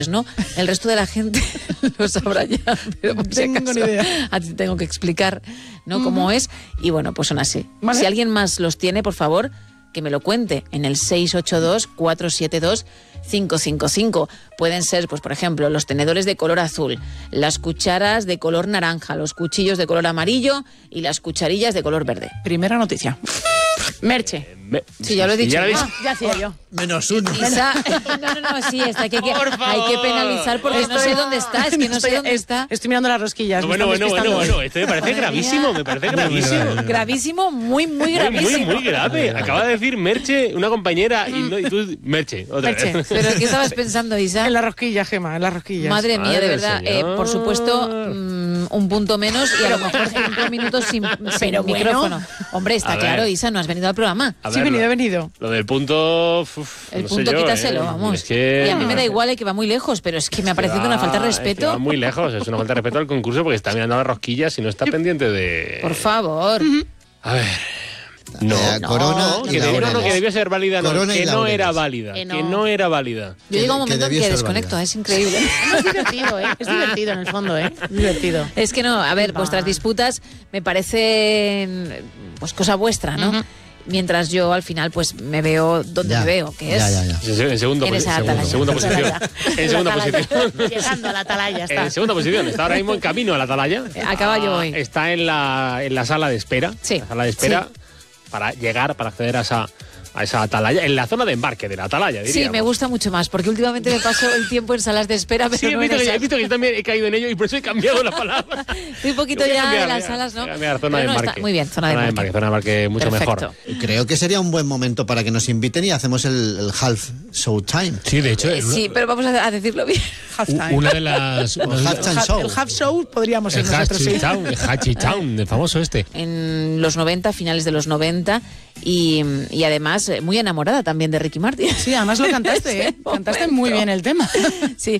¿no? El resto de la gente lo sabrá ya, pero por si acaso, ni idea. a ti tengo que explicar, ¿no? Cómo es. Y bueno, pues son así. Vale. Si alguien más los tiene, por favor, que me lo cuente en el 682-472-555. Pueden ser, pues por ejemplo, los tenedores de color azul, las cucharas de color naranja, los cuchillos de color amarillo y las cucharillas de color verde. Primera noticia. Merche. Sí, ya lo he dicho. Ya hacía yo. Menos uno. Isa, no, sí, está, hay que penalizar porque no sé dónde está, es que no sé dónde está. Estoy mirando las rosquillas. Bueno, esto me parece gravísimo, Gravísimo, muy gravísimo. Muy grave. Acaba de decir Merche, una compañera, y tú, Merche, otra vez. ¿Pero qué estabas pensando, Isa? En la rosquilla, Gema, en las rosquillas. Madre mía, de Madre verdad. señor. Por supuesto, un punto menos y a lo mejor 5 minutos sin Pero micrófono. bueno. Hombre, está A ver. claro, Isa, no has venido al programa. A Sí, ver, he venido. Lo del punto... El no sé punto yo, quítaselo, vamos. Es que... Y a mí me da igual que va muy lejos, pero es que me ha parecido una falta de Es que respeto. va muy lejos, es una falta de respeto al concurso porque está mirando las rosquillas y no está pendiente de... Por favor. A ver... No, Corona y que Laureles. debió ser válida, Corona y que no Laureles. era válida, Que no. que no era válida. Yo llego a un que momento en debió que ser desconecto, válida. es increíble. Es divertido, ¿eh? Es divertido en el fondo, ¿eh? Es divertido. Es que no, a ver, Va. vuestras disputas me parecen pues cosa vuestra, ¿no? Mientras yo al final pues me veo donde me veo, que es Ya. En segunda En esa atalaya. segunda posición. En segunda posición. Llegando a la atalaya, está. En segunda posición. Está ahora mismo en camino a la atalaya. A caballo voy. Está en la sala de espera. Sí. La sala de espera para acceder a esa atalaya. En la zona de embarque de la atalaya, diríamos. Sí, me gusta mucho más, porque últimamente me paso el tiempo en salas de espera, pero Sí, he no en visto esas. que yo también he caído en ello y por eso he cambiado la palabra. Estoy un poquito Voy a ya cambiar, en las voy a- salas, ¿no? voy a cambiar, zona Pero de no, está embarque. muy bien, zona de embarque. Zona de embarque mucho Perfecto. mejor. Creo que sería un buen momento para que nos inviten y hacemos el half show time. Sí, de hecho, Sí, pero vamos a decirlo bien. Halftime. una de las... O halftime show. El half show podríamos ser El nosotros, sí. Hachi Town, el famoso este. En los 90, finales de los 90, y además muy enamorada también de Ricky Martin. Sí, además lo cantaste, ¿eh? Ese Cantaste momento. muy bien el tema. Sí,